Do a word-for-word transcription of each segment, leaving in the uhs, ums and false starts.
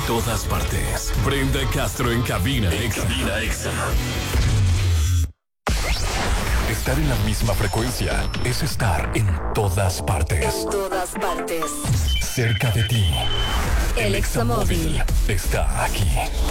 todas partes. Brenda Castro en cabina Exa. Cabina Exa. Estar en la misma frecuencia es estar en todas partes. En todas partes. Cerca de ti. El Examóvil está aquí.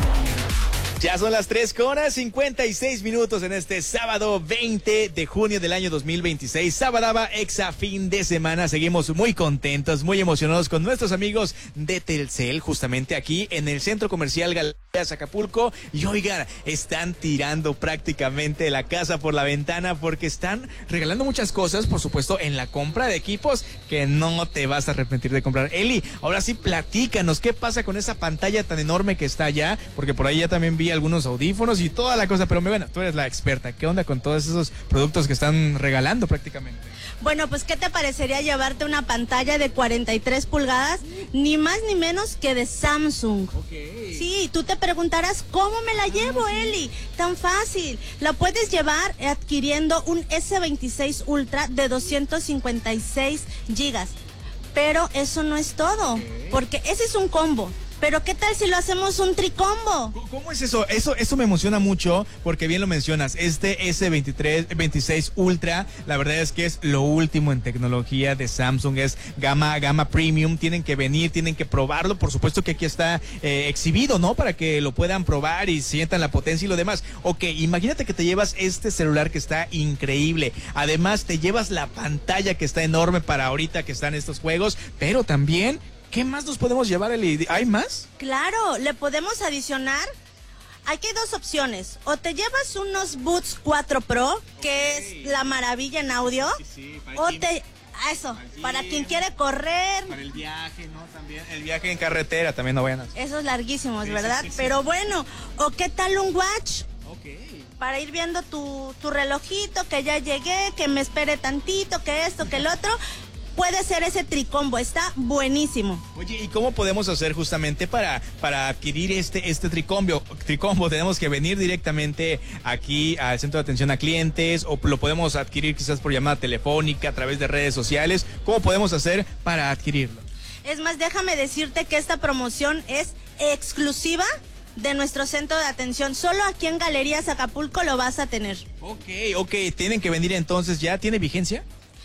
Ya son las tres horas cincuenta y seis minutos en este sábado veinte de junio del año dos mil veintiséis. Sabadaba Exa fin de semana. Seguimos muy contentos, muy emocionados con nuestros amigos de Telcel, justamente aquí en el Centro Comercial Galerías Acapulco. Y oigan, están tirando prácticamente la casa por la ventana porque están regalando muchas cosas, por supuesto, en la compra de equipos que no te vas a arrepentir de comprar. Eli, ahora sí platícanos, ¿qué pasa con esa pantalla tan enorme que está allá? Porque por ahí ya también vi algunos audífonos y toda la cosa, pero bueno, tú eres la experta. ¿Qué onda con todos esos productos que están regalando prácticamente? Bueno, pues ¿qué te parecería llevarte una pantalla de cuarenta y tres pulgadas, ni más ni menos que de Samsung? Okay. Sí, tú te preguntarás, ¿cómo me la llevo, ah, sí. Eli? Tan fácil. La puedes llevar adquiriendo un ese veintiséis Ultra de doscientos cincuenta y seis gigas. Pero eso no es todo, okay, porque ese es un combo. Pero ¿qué tal si lo hacemos un tricombo? ¿Cómo es eso? Eso eso me emociona mucho porque bien lo mencionas. Este ese veintiséis Ultra, la verdad es que es lo último en tecnología de Samsung. Es gama gama premium. Tienen que venir, tienen que probarlo. Por supuesto que aquí está eh, exhibido, ¿no? Para que lo puedan probar y sientan la potencia y lo demás. Ok, imagínate que te llevas este celular que está increíble. Además, te llevas la pantalla que está enorme para ahorita que están estos juegos, pero también... ¿qué más nos podemos llevar, Eli? ¿Hay más? Claro, le podemos adicionar. Aquí hay dos opciones. O te llevas unos Buds cuatro Pro, que okay, es la maravilla en audio. Sí, sí, o quien, te... Eso, para, para quien quiere correr. Para el viaje, ¿no? También el viaje en carretera, también no vayan a hacer. Esos larguísimos, sí, ¿verdad? Sí, sí, Pero sí. Bueno, ¿o qué tal un watch? Okay. Para ir viendo tu, tu relojito, que ya llegué, que me espere tantito, que esto, que el otro... puede ser ese tricombo, está buenísimo. Oye, ¿y cómo podemos hacer justamente para, para adquirir este, este tricombo? Tricombo, tenemos que venir directamente aquí al centro de atención a clientes o lo podemos adquirir quizás por llamada telefónica, a través de redes sociales. ¿Cómo podemos hacer para adquirirlo? Es más, déjame decirte que esta promoción es exclusiva de nuestro centro de atención. Solo aquí en Galerías Acapulco lo vas a tener. Ok, ok, tienen que venir entonces ya. ¿Tiene vigencia?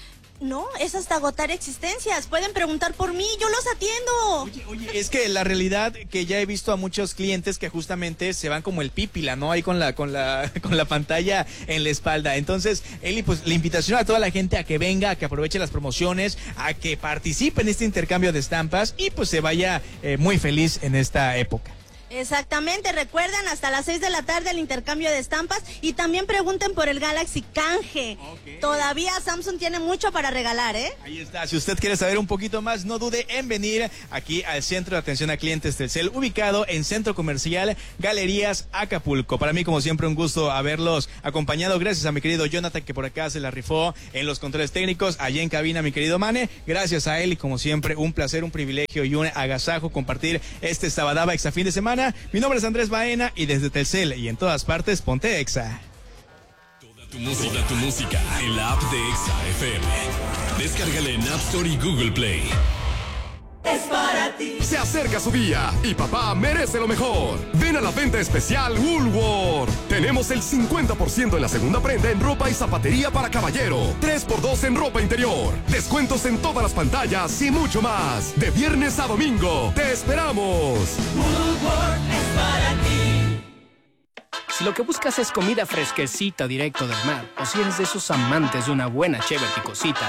No, es hasta agotar existencias. Pueden preguntar por mí, yo los atiendo. Oye, oye, es que la realidad que ya he visto a muchos clientes que justamente se van como el pípila, ¿no? Ahí con la, con la, con la pantalla en la espalda. Entonces, Eli, pues la invitación a toda la gente a que venga, a que aproveche las promociones, a que participe en este intercambio de estampas y pues se vaya eh, muy feliz en esta época. Exactamente, recuerden hasta las seis de la tarde el intercambio de estampas y también pregunten por el Galaxy Canje. Okay. Todavía Samsung tiene mucho para regalar, ¿eh? Ahí está, si usted quiere saber un poquito más, no dude en venir aquí al Centro de Atención a Clientes Telcel, ubicado en Centro Comercial Galerías Acapulco. Para mí, como siempre, un gusto haberlos acompañado. Gracias a mi querido Jonathan, que por acá se la rifó en los controles técnicos, allá en cabina, mi querido Mane. Gracias a él y como siempre, un placer, un privilegio y un agasajo compartir este Sabadaba Exa fin de semana. Mi nombre es Andrés Baena y desde Telcel y en todas partes, ponte Exa. Toda tu música, toda tu música en la app de Exa F M. Descárgala en App Store y Google Play. Es para ti. Se acerca su día y papá merece lo mejor. Ven a la venta especial Woolworth. Tenemos el cincuenta por ciento en la segunda prenda en ropa y zapatería para caballero. tres por dos en ropa interior. Descuentos en todas las pantallas y mucho más. De viernes a domingo. ¡Te esperamos! Woolworth es para ti. Si lo que buscas es comida fresquecita directo del mar, o si eres de esos amantes de una buena cheve picosita,